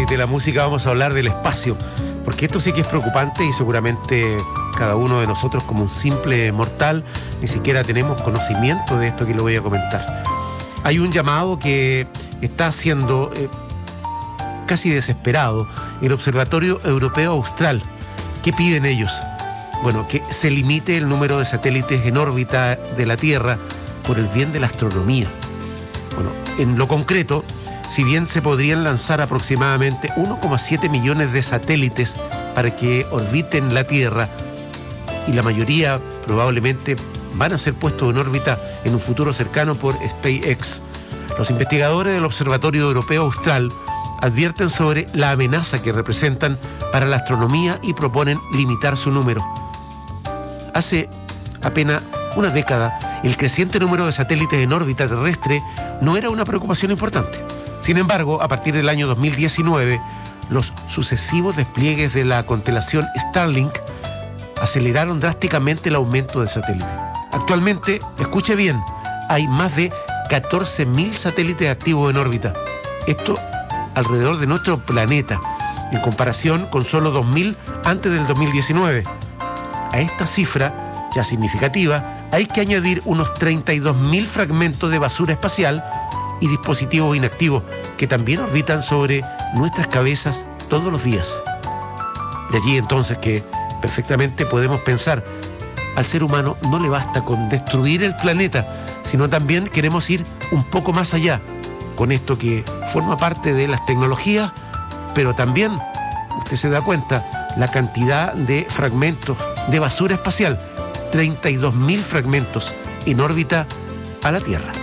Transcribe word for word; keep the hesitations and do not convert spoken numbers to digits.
de la música vamos a hablar del espacio, porque esto sí que es preocupante y seguramente cada uno de nosotros como un simple mortal ni siquiera tenemos conocimiento de esto que lo voy a comentar. Hay un llamado que está haciendo eh, casi desesperado el Observatorio Europeo Austral. ¿Qué piden ellos? Bueno, que se limite el número de satélites en órbita de la Tierra por el bien de la astronomía. Bueno, en lo concreto, si bien se podrían lanzar aproximadamente uno coma siete millones de satélites para que orbiten la Tierra, y la mayoría probablemente van a ser puestos en órbita en un futuro cercano por SpaceX, los investigadores del Observatorio Europeo Austral advierten sobre la amenaza que representan para la astronomía y proponen limitar su número. Hace apenas una década, el creciente número de satélites en órbita terrestre no era una preocupación importante. Sin embargo, a partir del año dos mil diecinueve, los sucesivos despliegues de la constelación Starlink aceleraron drásticamente el aumento de satélites. Actualmente, escuche bien, hay más de catorce mil satélites activos en órbita. Esto alrededor de nuestro planeta, en comparación con solo dos mil antes del dos mil diecinueve. A esta cifra, ya significativa, hay que añadir unos treinta y dos mil fragmentos de basura espacial y dispositivos inactivos que también orbitan sobre nuestras cabezas todos los días. De allí entonces que perfectamente podemos pensar, al ser humano no le basta con destruir el planeta, sino también queremos ir un poco más allá, con esto que forma parte de las tecnologías, pero también, usted se da cuenta, la cantidad de fragmentos de basura espacial, treinta y dos mil fragmentos en órbita a la Tierra.